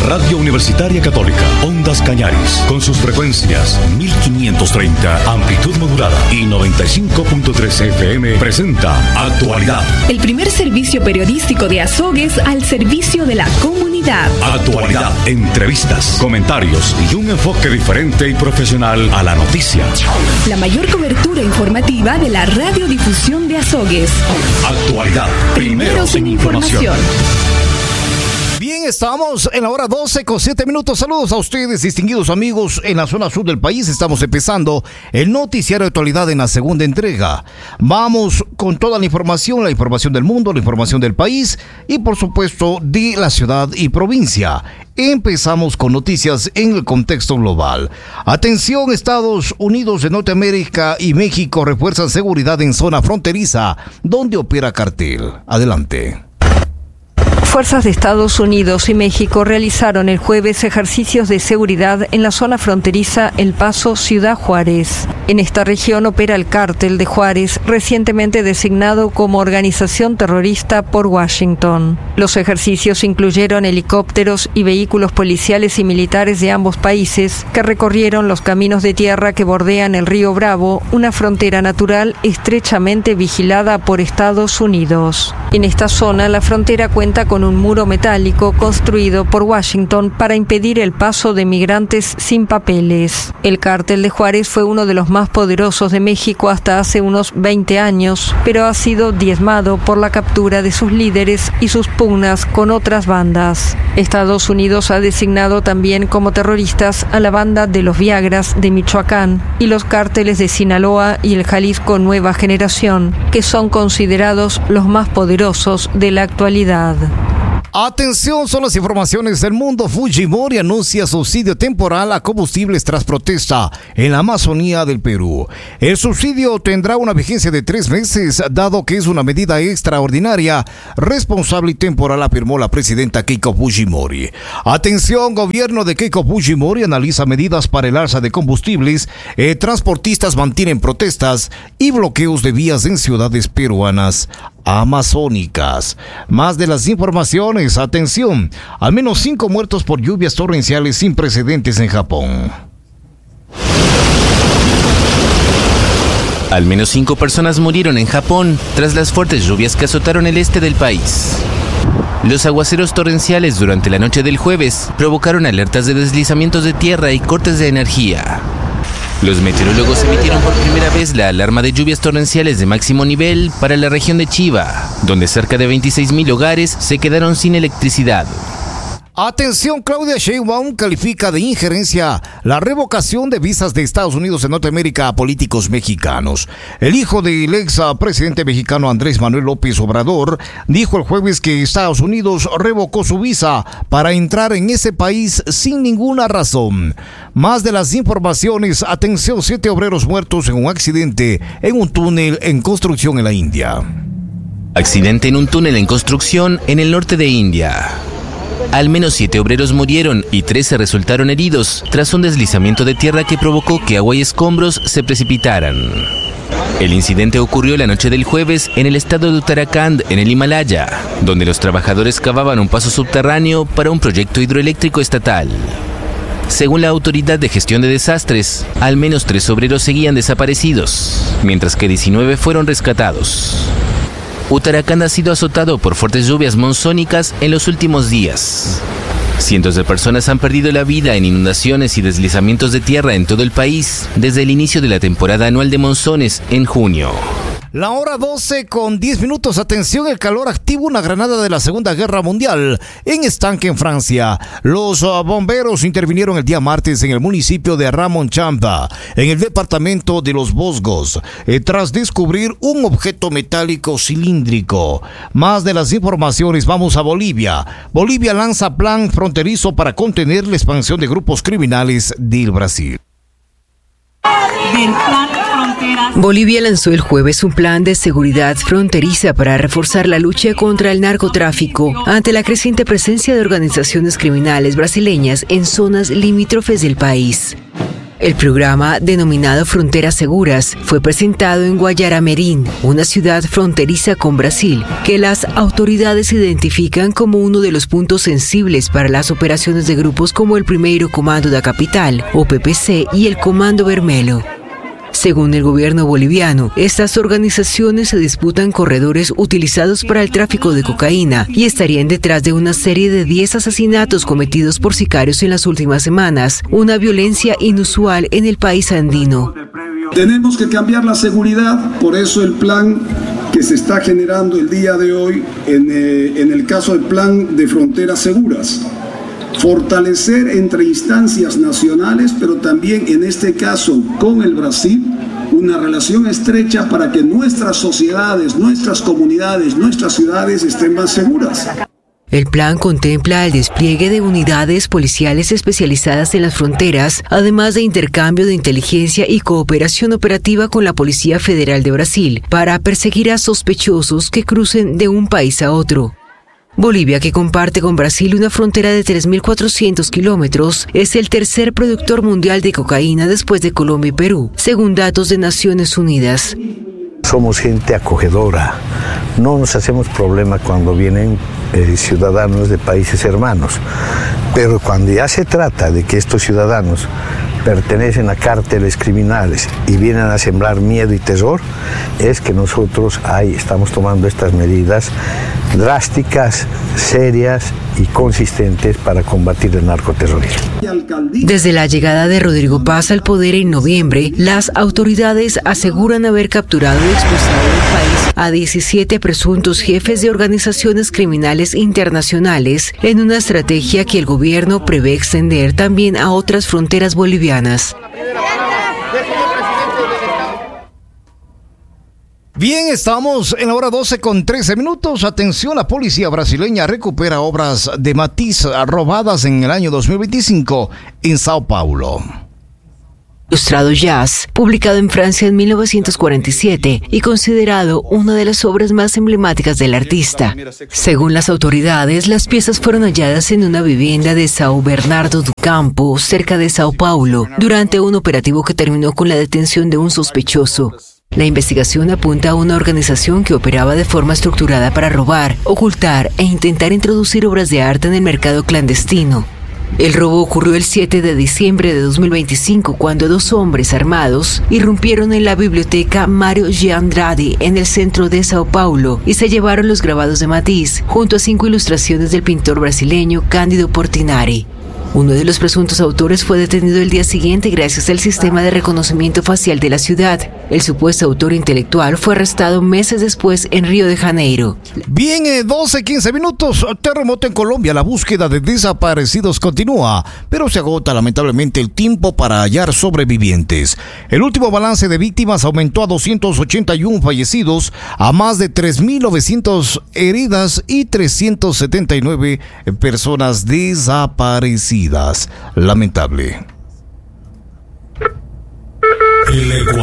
Radio Universitaria Católica, Ondas Cañaris, con sus frecuencias 1530, amplitud modulada y 95.3 FM, presenta Actualidad. El primer servicio periodístico de Azogues al servicio de la comunidad. Actualidad, entrevistas, comentarios y un enfoque diferente y profesional a la noticia. La mayor cobertura informativa de la radiodifusión de Azogues. Actualidad, primeros en información. Bien, estamos en la hora 12 con 7 minutos. Saludos a ustedes, distinguidos amigos en la zona sur del país. Estamos empezando el noticiario de actualidad en la segunda entrega. Vamos con toda la información del mundo, la información del país y por supuesto de la ciudad y provincia. Empezamos con noticias en el contexto global. Atención, Estados Unidos de Norteamérica y México refuerzan seguridad en zona fronteriza donde opera cartel. Adelante. Fuerzas de Estados Unidos y México realizaron el jueves ejercicios de seguridad en la zona fronteriza El Paso-Ciudad Juárez. En esta región opera el Cártel de Juárez, recientemente designado como organización terrorista por Washington. Los ejercicios incluyeron helicópteros y vehículos policiales y militares de ambos países que recorrieron los caminos de tierra que bordean el río Bravo, una frontera natural estrechamente vigilada por Estados Unidos. En esta zona, la frontera cuenta con un muro metálico construido por Washington para impedir el paso de migrantes sin papeles. El Cártel de Juárez fue uno de los más poderosos de México hasta hace unos 20 años, pero ha sido diezmado por la captura de sus líderes y sus pugnas con otras bandas. Estados Unidos ha designado también como terroristas a la banda de los Viagras de Michoacán y los cárteles de Sinaloa y el Jalisco Nueva Generación, que son considerados los más poderosos de la actualidad. Atención, son las informaciones del mundo. Fujimori anuncia subsidio temporal a combustibles tras protesta en la Amazonía del Perú. El subsidio tendrá una vigencia de 3 meses, dado que es una medida extraordinaria, responsable y temporal, afirmó la presidenta Keiko Fujimori. Atención, gobierno de Keiko Fujimori analiza medidas para el alza de combustibles. Transportistas mantienen protestas y bloqueos de vías en ciudades peruanas amazónicas. Más de las informaciones, atención, al menos 5 muertos por lluvias torrenciales sin precedentes en Japón. Al menos 5 personas murieron en Japón tras las fuertes lluvias que azotaron el este del país. Los aguaceros torrenciales durante la noche del jueves provocaron alertas de deslizamientos de tierra y cortes de energía. Los meteorólogos emitieron por primera vez la alarma de lluvias torrenciales de máximo nivel para la región de Chiba, donde cerca de 26,000 hogares se quedaron sin electricidad. Atención, Claudia Sheinbaum califica de injerencia la revocación de visas de Estados Unidos en Norteamérica a políticos mexicanos. El hijo del ex presidente mexicano Andrés Manuel López Obrador dijo el jueves que Estados Unidos revocó su visa para entrar en ese país sin ninguna razón. Más de las informaciones, atención, 7 obreros muertos en un accidente en un túnel en construcción en la India. Accidente en un túnel en construcción en el norte de India. Al menos 7 obreros murieron y 13 resultaron heridos tras un deslizamiento de tierra que provocó que agua y escombros se precipitaran. El incidente ocurrió la noche del jueves en el estado de Uttarakhand, en el Himalaya, donde los trabajadores cavaban un paso subterráneo para un proyecto hidroeléctrico estatal. Según la Autoridad de Gestión de Desastres, al menos 3 obreros seguían desaparecidos, mientras que 19 fueron rescatados. Uttarakhand ha sido azotado por fuertes lluvias monzónicas en los últimos días. Cientos de personas han perdido la vida en inundaciones y deslizamientos de tierra en todo el país desde el inicio de la temporada anual de monzones en junio. La hora 12 con 10 minutos. Atención, el calor activa una granada de la Segunda Guerra Mundial en estanque en Francia. Los bomberos intervinieron el día martes en el municipio de Ramonchampa, en el departamento de los Vosgos, tras descubrir un objeto metálico cilíndrico. Más de las informaciones, vamos a Bolivia. Bolivia lanza plan fronterizo para contener la expansión de grupos criminales del Brasil. Bolivia lanzó el jueves un plan de seguridad fronteriza para reforzar la lucha contra el narcotráfico ante la creciente presencia de organizaciones criminales brasileñas en zonas limítrofes del país. El programa, denominado Fronteras Seguras, fue presentado en Guayaramerín, una ciudad fronteriza con Brasil, que las autoridades identifican como uno de los puntos sensibles para las operaciones de grupos como el Primeiro Comando da Capital, o PPC, y el Comando Vermelho. Según el gobierno boliviano, estas organizaciones se disputan corredores utilizados para el tráfico de cocaína y estarían detrás de una serie de 10 asesinatos cometidos por sicarios en las últimas semanas, una violencia inusual en el país andino. Tenemos que cambiar la seguridad, por eso el plan que se está generando el día de hoy, en el caso del plan de fronteras seguras. Fortalecer entre instancias nacionales, pero también en este caso con el Brasil, una relación estrecha para que nuestras sociedades, nuestras comunidades, nuestras ciudades estén más seguras. El plan contempla el despliegue de unidades policiales especializadas en las fronteras, además de intercambio de inteligencia y cooperación operativa con la Policía Federal de Brasil, para perseguir a sospechosos que crucen de un país a otro. Bolivia, que comparte con Brasil una frontera de 3.400 kilómetros, es el tercer productor mundial de cocaína después de Colombia y Perú, según datos de Naciones Unidas. Somos gente acogedora, no nos hacemos problema cuando vienen ciudadanos de países hermanos, pero cuando ya se trata de que estos ciudadanos pertenecen a cárteles criminales y vienen a sembrar miedo y terror, es que nosotros ahí estamos tomando estas medidas drásticas, serias y consistentes para combatir el narcoterrorismo. Desde la llegada de Rodrigo Paz al poder en noviembre, las autoridades aseguran haber capturado y expulsado del país a 17 presuntos jefes de organizaciones criminales internacionales en una estrategia que el gobierno prevé extender también a otras fronteras bolivianas. Bien, estamos en la hora 12:13. Atención, la policía brasileña recupera obras de Matiz robadas en el año 2025 en Sao Paulo. Ilustrado Jazz, publicado en Francia en 1947 y considerado una de las obras más emblemáticas del artista. Según las autoridades, las piezas fueron halladas en una vivienda de São Bernardo do Campo, cerca de Sao Paulo, durante un operativo que terminó con la detención de un sospechoso. La investigación apunta a una organización que operaba de forma estructurada para robar, ocultar e intentar introducir obras de arte en el mercado clandestino. El robo ocurrió el 7 de diciembre de 2025 cuando 2 hombres armados irrumpieron en la biblioteca Mário de Andrade en el centro de Sao Paulo y se llevaron los grabados de Matisse junto a 5 ilustraciones del pintor brasileño Cândido Portinari. Uno de los presuntos autores fue detenido el día siguiente gracias al sistema de reconocimiento facial de la ciudad. El supuesto autor intelectual fue arrestado meses después en Río de Janeiro. Bien, 12:15. Terremoto en Colombia. La búsqueda de desaparecidos continúa, pero se agota lamentablemente el tiempo para hallar sobrevivientes. El último balance de víctimas aumentó a 281 fallecidos, a más de 3.900 heridas y 379 personas desaparecidas. Lamentable.